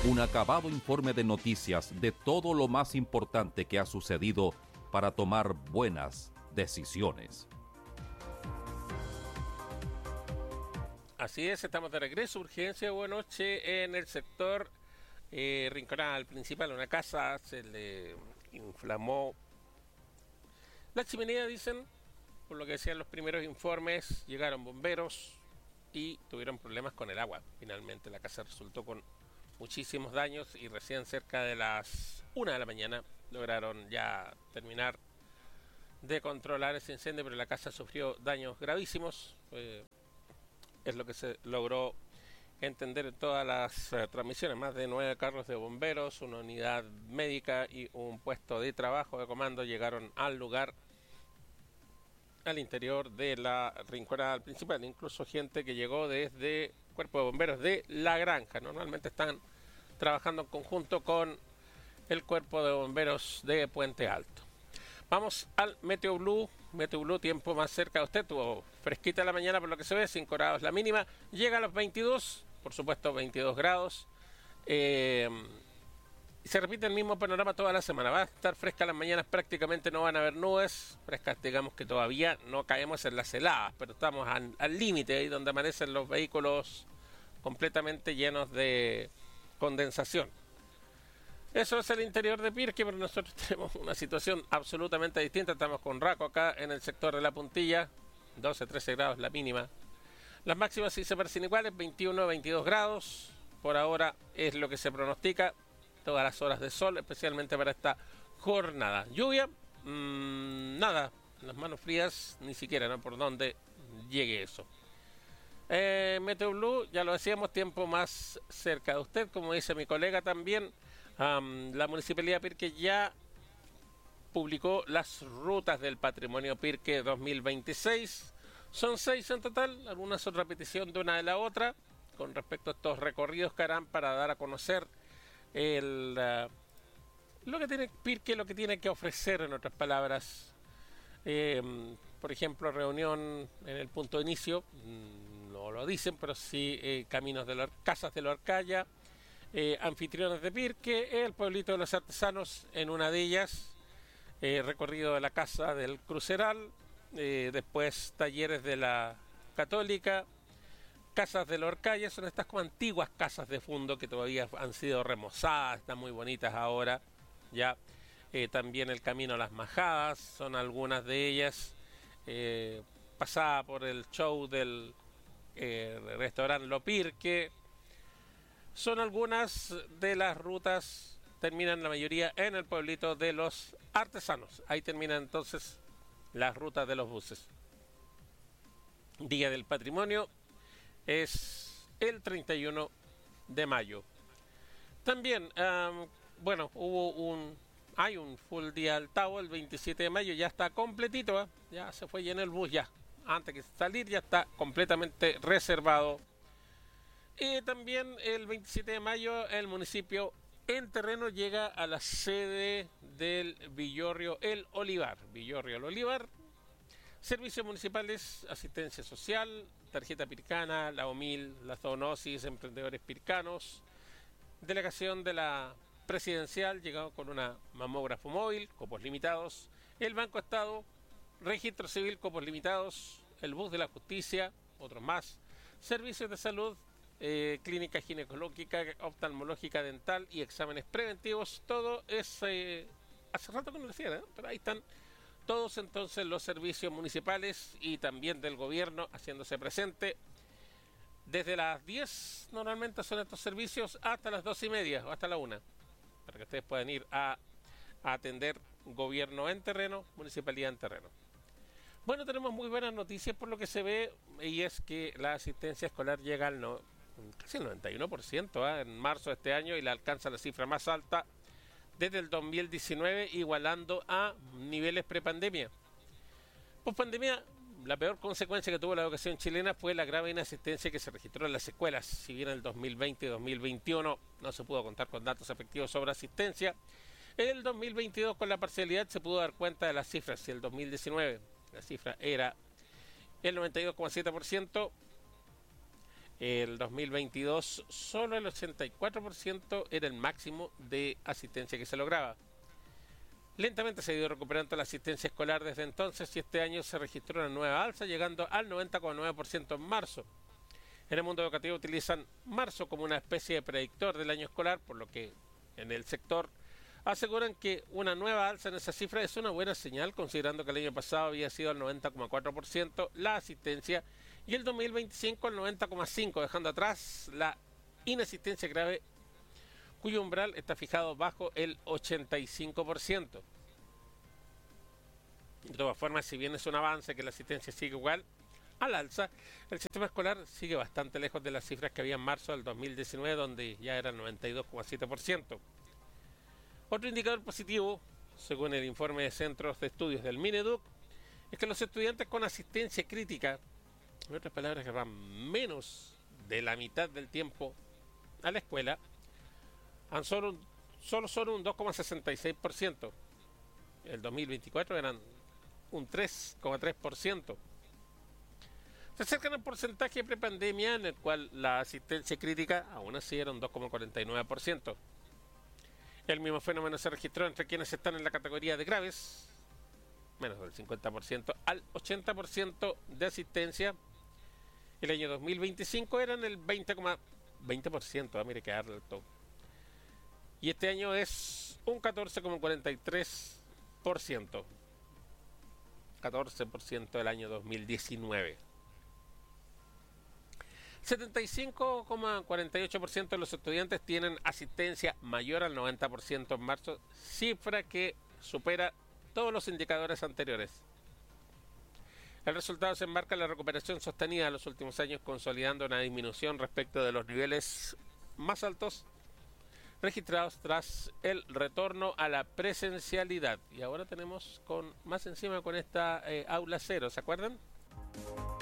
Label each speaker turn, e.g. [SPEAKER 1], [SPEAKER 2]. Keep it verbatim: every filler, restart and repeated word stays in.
[SPEAKER 1] Un acabado informe de noticias de todo lo más importante que ha sucedido para tomar buenas decisiones.
[SPEAKER 2] Así es, estamos de regreso. Urgencia, buena noche. En el sector eh, Rinconada principal, una casa se le inflamó la chimenea, dicen, por lo que decían los primeros informes. Llegaron bomberos y tuvieron problemas con el agua. Finalmente la casa resultó con muchísimos daños y recién cerca de las una de la mañana lograron ya terminar de controlar ese incendio, pero la casa sufrió daños gravísimos. Eh, es lo que se logró entender en todas las eh, transmisiones. Más de nueve carros de bomberos, una unidad médica y un puesto de trabajo de comando llegaron al lugar, al interior de la Rinconada principal. Incluso gente que llegó desde Cuerpo de Bomberos de La Granja. Normalmente están trabajando en conjunto con el Cuerpo de Bomberos de Puente Alto. Vamos al Meteo Blue. Meteo Blue, tiempo más cerca de usted. Tuvo fresquita la mañana por lo que se ve, cinco grados la mínima. Llega a los veintidós, por supuesto veintidós grados. Eh, y se repite el mismo panorama toda la semana. Va a estar fresca las mañanas, prácticamente no van a haber nubes. Frescas, digamos que todavía no caemos en las heladas, pero estamos al límite, ahí donde amanecen los vehículos completamente llenos de condensación. Eso es el interior de Pirque, pero nosotros tenemos una situación absolutamente distinta. Estamos con Raco acá en el sector de La Puntilla, doce a trece grados la mínima. Las máximas sí se parecen iguales, veintiuno a veintidós grados. Por ahora es lo que se pronostica. Todas las horas de sol, especialmente para esta jornada. Lluvia, mmm, nada, las manos frías, ni siquiera, ¿no? Por dónde llegue eso. Eh, Meteo Blue, ya lo decíamos, tiempo más cerca de usted, como dice mi colega también. Um, la Municipalidad de Pirque ya publicó las rutas del Patrimonio Pirque dos mil veintiséis. Son seis en total, algunas son repetición de una de la otra, con respecto a estos recorridos que harán para dar a conocer el uh, lo que tiene Pirque, lo que tiene que ofrecer, en otras palabras. Eh, por ejemplo, reunión en el punto de inicio, no lo dicen, pero sí eh, caminos de la, casas de la Arcaya, eh, anfitriones de Pirque, el pueblito de los artesanos en una de ellas, eh, recorrido de la casa del Cruceral, eh, después talleres de la Católica, casas de la Orcaya. Son estas como antiguas casas de fondo que todavía han sido remozadas, están muy bonitas ahora, ya. Eh, también el camino a las Majadas, son algunas de ellas, eh, pasada por el show del eh, restaurante Lo Pirque. Son algunas de las rutas, terminan la mayoría en el pueblito de los artesanos. Ahí terminan entonces las rutas de los buses. Día del Patrimonio es el treinta y uno de mayo. También, um, bueno, hubo un... Hay un full día al Tavo el veintisiete de mayo, ya está completito, ¿eh? Ya se fue lleno el bus, ya. Antes que salir ya está completamente reservado. Y también el veintisiete de mayo el municipio en terreno llega a la sede del Villorrio El Olivar. Villorrio El Olivar, servicios municipales, asistencia social, tarjeta pircana, la O M I L, la zoonosis, emprendedores pircanos, delegación de la presidencial, llegado con una mamógrafo móvil, copos limitados, el Banco Estado, registro civil, copos limitados, el bus de la justicia, otros más, servicios de salud, eh, clínica ginecológica, oftalmológica, dental y exámenes preventivos. Todo es, eh, hace rato que no lo decía, ¿eh? Pero ahí están todos entonces los servicios municipales y también del gobierno haciéndose presente. Desde las diez normalmente son estos servicios hasta las dos y media o hasta la una, para que ustedes puedan ir a, a atender gobierno en terreno, municipalidad en terreno. Bueno, tenemos muy buenas noticias por lo que se ve, y es que la asistencia escolar llega al no, casi el noventa y uno por ciento ¿eh? en marzo de este año, y la alcanza la cifra más alta desde el dos mil diecinueve, igualando a niveles prepandemia. Pospandemia, la peor consecuencia que tuvo la educación chilena fue la grave inasistencia que se registró en las escuelas. Si bien en el dos mil veinte y dos mil veintiuno no se pudo contar con datos efectivos sobre asistencia, en el dos mil veintidós con la parcialidad se pudo dar cuenta de las cifras. Si el dos mil diecinueve la cifra era el noventa y dos coma siete por ciento, El dos mil veintidós solo el ochenta y cuatro por ciento era el máximo de asistencia que se lograba. Lentamente se ha ido recuperando la asistencia escolar desde entonces y este año se registró una nueva alza llegando al noventa coma nueve por ciento en marzo. En el mundo educativo utilizan marzo como una especie de predictor del año escolar, por lo que en el sector aseguran que una nueva alza en esa cifra es una buena señal, considerando que el año pasado había sido al noventa coma cuatro por ciento la asistencia y el dos mil veinticinco al noventa coma cinco por ciento, dejando atrás la inasistencia grave, cuyo umbral está fijado bajo el ochenta y cinco por ciento. De todas formas, si bien es un avance que la asistencia sigue igual al alza, el sistema escolar sigue bastante lejos de las cifras que había en marzo del dos mil diecinueve, donde ya era el noventa y dos coma siete por ciento. Otro indicador positivo, según el informe de Centros de Estudios del Mineduc, es que los estudiantes con asistencia crítica, en otras palabras, que van menos de la mitad del tiempo a la escuela, han solo, solo son un dos coma sesenta y seis por ciento. El dos mil veinticuatro eran un tres coma tres por ciento. Se acercan al porcentaje prepandemia, en el cual la asistencia crítica aún así era un dos coma cuarenta y nueve por ciento. El mismo fenómeno se registró entre quienes están en la categoría de graves, menos del cincuenta por ciento, al ochenta por ciento de asistencia. El año dos mil veinticinco eran el veinte coma veinte por ciento, ah, mire que alto. Y este año es un catorce coma cuarenta y tres por ciento. catorce por ciento del año dos mil diecinueve. setenta y cinco coma cuarenta y ocho por ciento de los estudiantes tienen asistencia mayor al noventa por ciento en marzo, cifra que supera todos los indicadores anteriores. El resultado se enmarca en la recuperación sostenida en los últimos años, consolidando una disminución respecto de los niveles más altos registrados tras el retorno a la presencialidad. Y ahora tenemos con más encima con esta eh, aula cero, ¿se acuerdan?